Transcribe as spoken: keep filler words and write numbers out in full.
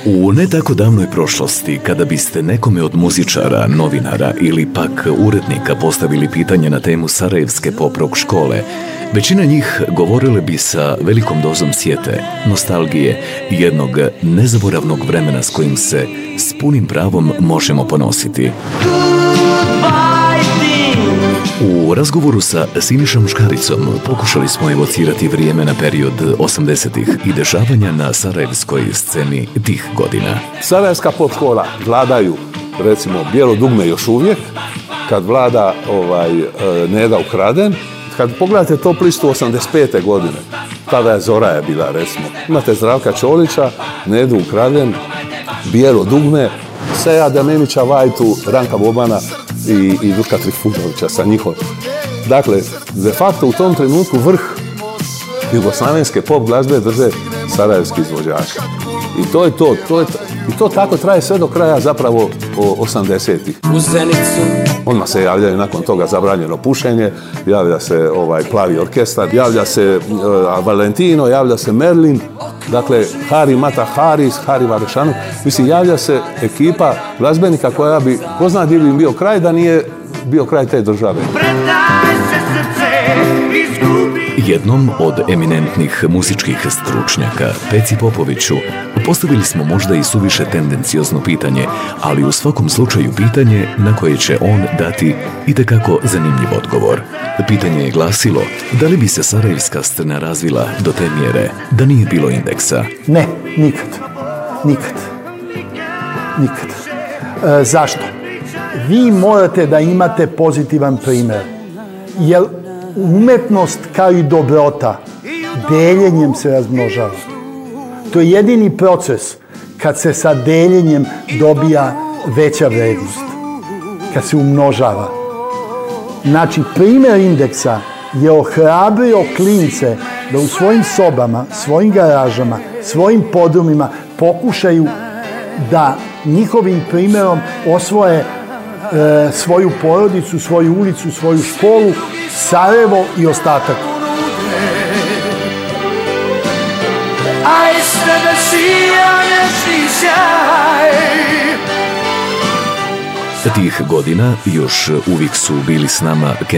U ne tako davnoj prošlosti, kada biste nekome od muzičara, novinara ili pak urednika postavili pitanje na temu sarajevske pop rock škole, većina njih govorile bi sa velikom dozom sjete, nostalgije i jednog nezaboravnog vremena s kojim se s punim pravom možemo ponositi. U razgovoru sa Sinišom Škaricom pokušali smo evocirati vrijeme na period osamdesetih i dešavanja na sarajevskoj sceni tih godina. Sarajevska pop škola vladaju, recimo, Bijelo dugme još uvijek, kad vlada ovaj, Neda Ukraden. Kad pogledate top listu osamdeset pete godine, tada je Zoraja bila, recimo. Imate Zdravka Čolića, Nedu Ukraden, Bijelo dugme, Seja Damenića, Vajtu, Ranka Bobana i, i Duška Trifunovića sa njihom. Dakle, de facto u tom trenutku vrh jugoslavenske pop glazbe drže sarajevski izvođači. I to je to, to je to. I to tako traje sve do kraja zapravo osamdesetih. U Zenicu. Odmah se javljaju nakon toga zabranjeno pušenje, javlja se ovaj Plavi orkestar, javlja se uh, Valentino, javlja se Merlin, dakle Hari Mata Haris, Hari Varešanu. Mislim, javlja se ekipa glazbenika koja bi, ko zna gdje bi im bio kraj da nije bio kraj te države. Jednom od eminentnih muzičkih stručnjaka, Peci Popoviću, postavili smo možda i suviše tendenciozno pitanje, ali u svakom slučaju pitanje na koje će on dati itekako zanimljiv odgovor. Pitanje je glasilo, da li bi se sarajevska scena razvila do te mjere da nije bilo indeksa? Ne, nikad. Nikad. Nikad. E, zašto? Vi morate da imate pozitivan primjer. Jer umetnost kao i dobrota deljenjem se razmnožava. To je jedini proces kad se sa deljenjem dobija veća vrednost. Kad se umnožava. Znači, primjer indeksa je ohrabrio klince da u svojim sobama, svojim garažama, svojim podrumima pokušaju da njihovim primjerom osvoje e, svoju porodicu, svoju ulicu, svoju školu, Sarajevo i ostatak. Tih godina još uvijek su bili s nama